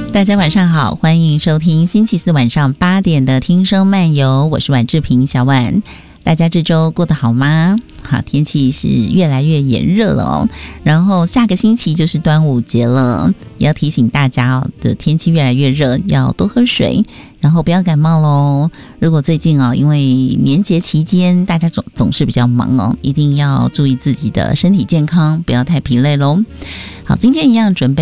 大家晚上好，欢迎收听星期四晚上8点的听声漫游，我是婉志平小婉。大家这周过得好吗？好，天气是越来越炎热了哦，然后下个星期就是端午节了，也要提醒大家哦，的天气越来越热，要多喝水，然后不要感冒咯。如果最近因为年节期间大家总是比较忙哦，一定要注意自己的身体健康，不要太疲累咯。好，今天一样准备